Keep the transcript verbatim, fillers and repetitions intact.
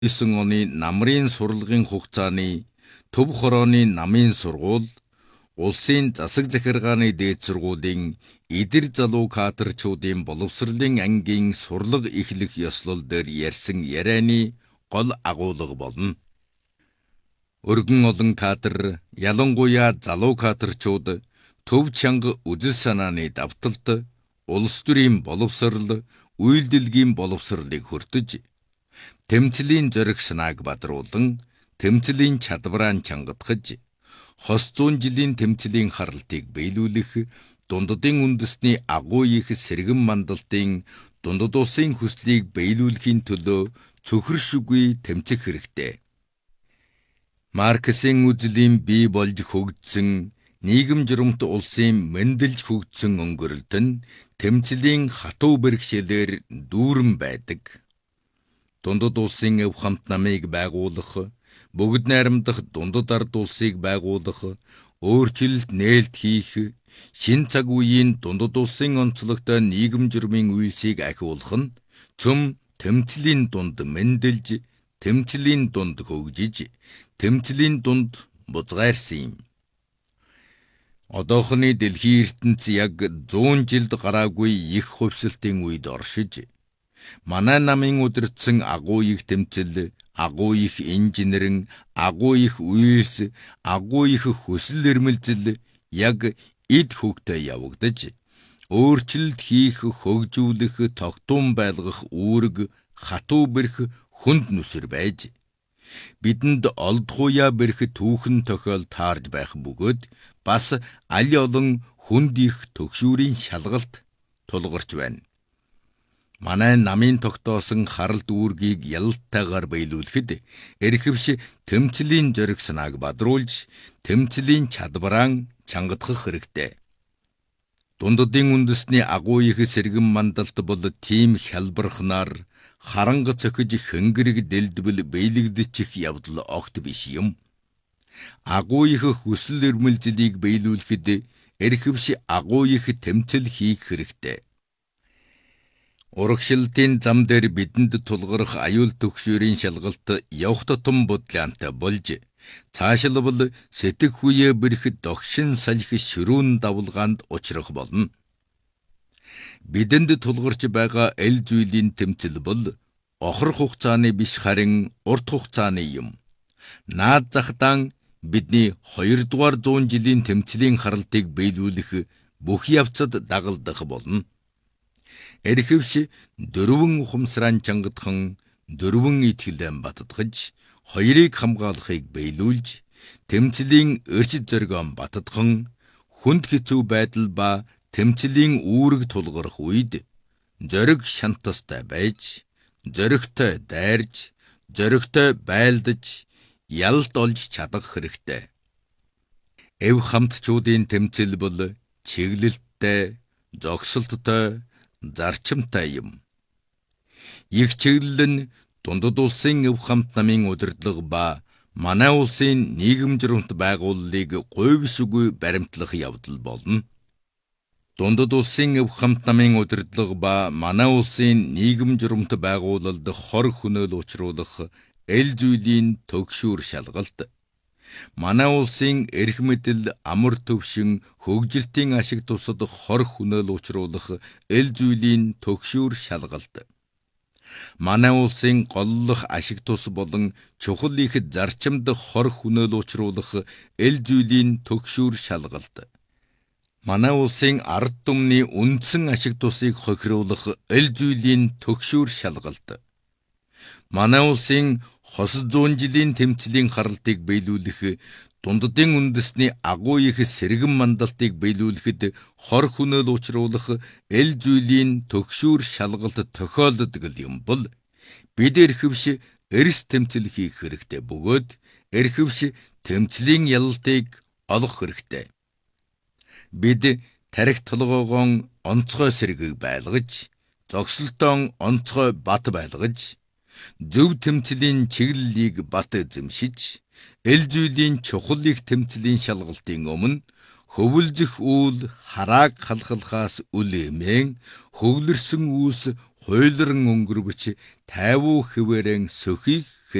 эсэн оны намрын сурлагын хугацааны Төв хорооны намын сургууль, улсын засаг захиргааны дээд сургуулийн эдэр залуу кадрчуудын боловсролын ангийн сурлага эхлэх ёслол дээр ярьсан ярианы гол агуулга болно. Өргөн олон кадр, ялангуяа залуу кадрчууд төв чанга үзэл санааны давталт, улс төрийн боловсрол, үйлдэлгийн боловсролыг хүртэж, тэмцлийн зориг санааг бадруулан, тэмцлийн чадвараа чангадгаж, хос зуун жилийн тэмцлийн харалтыг биелүүлэх, дундадын үндэсний агуу их сэргэн мандалтын дундад улсын хүслийг биелүүлэхийн төлөө цөхөршгүй тэмцэх хэрэгтэй. Марксийн үзлийн бий болж хөгжсөн нийгэм журамт улсын мэндэлж хөгжсөн өнгөрөлт нь тэмцлийн хатуу бэрхшээлээр дүүрэн байдаг. Дундад улсын эв хамт намыг байгуулах, бүгд найрамдах дундад ард улсыг байгуулах, өөрчлөлт нээлт хийх, шин цаг үеийн дундад улсын онцлогтой нийгэм журмын үйлсийг ахиулах нь цөм тэмцлийн дунд мэндэлж, тэмцлийн дунд хөгжиж, тэмцлийн дунд бузгаарсан юм. Одоохны дэлхийн ертөнц яг зуун жилд гараагүй их хувьсалтын үед оршиж, манай намын удирдсан агуу их тэмцэл, агуу их инженерэн, агуу их үйлс, агуу их хүсэл эрмэлзэл яг эд хөвгтэй явагдаж, өөрчлөлт хийх, хөгжүүлэх, тогтун байлгах үүрэг хатуу бэрх хүнд нүсэр байж, бидэнд олдгуяа бэрх түүхэн тохиол таарж байх бөгөөд бас аль олон хүнд их төгшүүрийн шалгалт тулгарч байна. Манай намын тогтоосон харалт үүргийг ялалтайгаар биелүүлэхэд эрхэвш тэмцлийн зориг санааг бадруулж, тэмцлийн чадвараа чангадгах хэрэгтэй. Дундадын үндэсний агуу их сэргэн мандалт бол тийм хялбархнаар харанга цохиж хэнгэрэг дэлдвэл биелэгдчих явдал огт биш юм. Агуу их хүсэл эрмэлзлийг биелүүлэхэд эрхэвш агуу их тэмцэл хийх хэрэгтэй. Урагшлалтын зам дээр бидэнд тулгарх аюул төгшүүрийн шалгалт явх тутам бодлоонтой болж, цаашилбал сэтг хүе бэрх догшин салхи ширүүн давлгаанд учрах болно. Бидэнд тулгарч байгаа эл зүйлийн тэмцэл бол охрох хугацааны биш харин урт хугацааны юм. Наад захтаан бидний хоёрдугаар зуун жилийн тэмцлийн харалтыг биелүүлэх бүх явцад дагалдах болно. Эрхэвш дөрвөн ухамсараа чангадхан, дөрвөн итгэлэн баттгаж, хоёрыг хамгаалахыг биелүүлж, тэмцлийн эрч зоригоон баттгхан, хүнд хэцүү байдал ба тэмцлийн үүрэг тулгарх үед зориг шантастай байж, зоригтой дайрж, зоригтой байлдаж, ялалт олж чадах хэрэгтэй. Эв хамтчуудын тэмцэл бол чиглэлттэй, зогсолттой, зарчимтай юм. Их чиглэл нь дундад улсын эв хамт намын удирдлага ба манай улсын нийгэм журамт байгууллыг гуйвшгүй баримтлах явдал болно. Дундад улсын эв хамт намын удирдлага ба манай улсын нийгэм журамт байгуулалд хор хөнөөл учруулах эл зүйлийн төгшүүр шалгалт, манай улсын эрх мэдэл, амар төвшин, хөгжилтийн ашиг тусад хор хөнөөл учруулах эл зүйлийн төгшүүр шалгалт, манай улсын голлох ашиг тус болон чухал их зарчимд хор хөнөөл учруулах эл зүйлийн төгшүүр шалгалт, манай улсын ард түмний үндсэн ашиг тусыг хохируулах эл зүйлийн төгшүүр шалгалт, манай улсын хос зуун жилийн тэмцлийн харалтыг биелүүлэх, дундадын үндэсний агуу их сэргэн мандалтыг биелүүлэхэд хор хөнөөл учруулах эл зүйлийн төгшүүр шалгалт тохиолддог юм бол бид эрхэвш эрс тэмцэл хийх хэрэгтэй бөгөөд эрхэвш тэмцлийн ялалтыг олох хэрэгтэй. Бид тарих толгоогоон онцгой сэргийг байлгаж, зогсолтоон онцгой бат байлгаж, зөв тэмцлийн чиглэлийг бат эзэмшиж, эл зүйлийн чухал их тэмцлийн шалгалтын өмнө хөвөлжих үйл харааг халахлахаас үл эмээн хөвлөрсөн үүс хуйлран өнгөрвч тайвуу хэвээрэн сөхийг